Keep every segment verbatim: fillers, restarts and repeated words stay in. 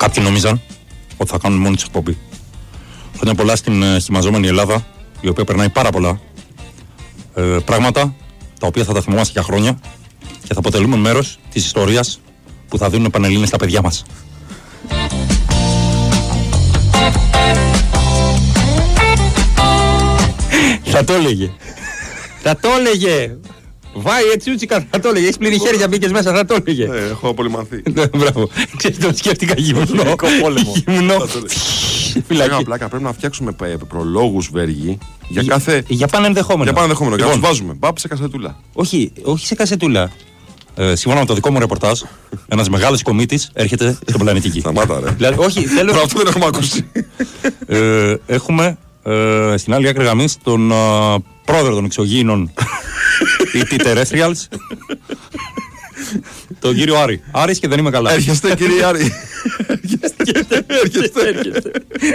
Κάποιοι νόμιζαν ότι θα κάνουν μόνοι τους εκπομπή. Χρόνια πολλά στην ε, χυμαζόμενη Ελλάδα, η οποία περνάει πάρα πολλά ε, πράγματα, τα οποία θα τα θυμόμαστε για χρόνια και θα αποτελούμε μέρος της ιστορίας που θα δίνουν πανελλήνες στα παιδιά μας. Θα το έλεγε. Θα το έλεγε. Βάει έτσι ούτσικα, θα το έλεγε. Έχεις πλήρη χέρια, μπήκες μέσα, θα το έλεγε. Ναι, έχω απολυμανθεί. Ναι, μπράβο. Ξέρεις, το σκέφτηκα γυμνό. Γυμνό. Πλάκα, πλάκα, πρέπει να φτιάξουμε προλόγους, Βέργη, για κάθε. Για πάνω ενδεχόμενο. Για πάνω ενδεχόμενο. Για να τους βάζουμε. Μπαπ σε κασετούλα. Όχι, όχι σε κασετούλα. Ε, σύμφωνα με το δικό μου ρεπορτάζ, ένας μεγάλος κομίτης έρχεται στον πλανήτη Γη. Σταμάτα, ρε. Δηλαδή, όχι, θέλω. Αυτό δεν έχουμε ακούσει. ε, έχουμε ε, στην άλλη άκρη γραμμής τον ε, πρόεδρο των εξωγήινων ι τι Terrestrials, τον κύριο Άρη. Άρης και δεν είμαι καλά. Έρχεστε, κύριε Άρη. Έρχεστε, έρχεστε.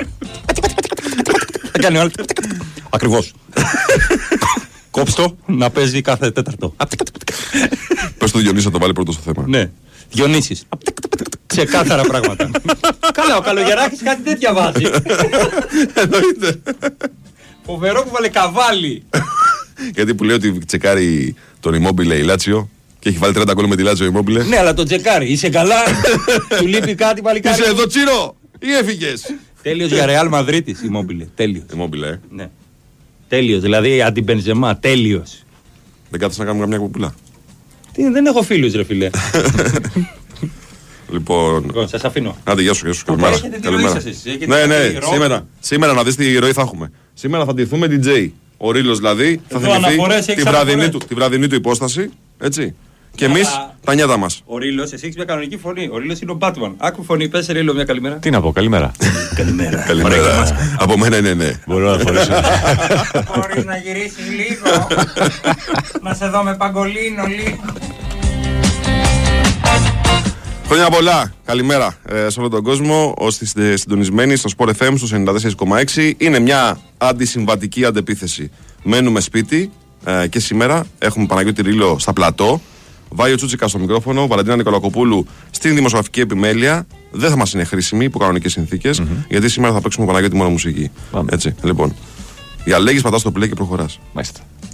Θα κάνει ο άλλος. Ακριβώς. Κόψτο να παίζει κάθε τέταρτο. Πες το Διονύση να το βάλει πρώτο στο θέμα. Ναι. Διονύσης. Ξεκάθαρα πράγματα. Καλά, ο Καλογεράκης κάτι τέτοια βάζει. Εννοείται. Φοβερό που βάλε καβάλι. Γιατί που λέει ότι τσεκάρει τον Immobile η Λάτσιο και έχει βάλει τριάντα γκολ με τη Λάτσιο Immobile. Ναι, αλλά τον τσεκάρει. Είσαι καλά. Του λείπει κάτι πάλι κάτι. Είσαι εδώ, Τσίρο, ή έφυγες? Τέλειος για Ρεάλ Μαδρίτης Immobile. Τέλειος. Immobile, ε. Ναι. Τέλειος, δηλαδή αντιμπενζεμά. Τέλειος. Δεν κάθεσαι να κάνουμε καμιά κουπούλα? Τι, δεν έχω φίλους, ρε φίλε. Λοιπόν. Λοιπόν, σας αφήνω. Άντε, γεια σου, γεια σου. Καλημέρα. Καλημέρα. Ναι, ναι, σήμερα, σήμερα να δεις τι ροή θα έχουμε. Σήμερα θα ντυθούμε ντι τζέι. Ο Ρήλος δηλαδή θα θυμηθεί τη βραδινή, του, τη βραδινή του υπόσταση. Έτσι. Και εμείς τα νιάτα μας. Ο Ρήλος, εσύ έχεις μια κανονική φωνή. Ο Ρήλος είναι ο Batman. Άκου φωνή, πες Ρήλο μια καλημέρα. Τι να πω, καλημέρα. Καλημέρα. Καλημέρα. Από μένα είναι ναι. Μπορώ να φορέσω. Μπορείς να γυρίσεις λίγο? Να σε δω με παγκολίνο λίγο. Χρόνια πολλά. Καλημέρα ε, σε όλο τον κόσμο. Όσοι είστε συντονισμένοι στο Sport εφ εμ στους ενενήντα τέσσερα κόμμα έξι. Είναι μια αντισυμβατική αντεπίθεση. Μένουμε σπίτι ε, και σήμερα έχουμε Παναγιώτη Ρήλο στα πλατό. Βάιο Τσούτσικα στο μικρόφωνο. Βαλαντίνα Νικολακοπούλου στην δημοσιογραφική επιμέλεια. Δεν θα μας είναι χρήσιμη υπό κανονικές συνθήκες, mm-hmm. γιατί σήμερα θα παίξουμε Παναγιώτη μόνο μουσική. Έτσι, λοιπόν. Για λέγεις πατάς το play και προχωράς. Μάλιστα.